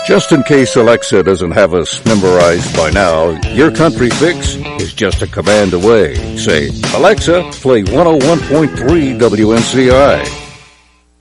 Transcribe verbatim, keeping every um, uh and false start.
Just in case Alexa doesn't have us memorized by now, your country fix is just a command away. Say, Alexa, play one oh one point three W N C I.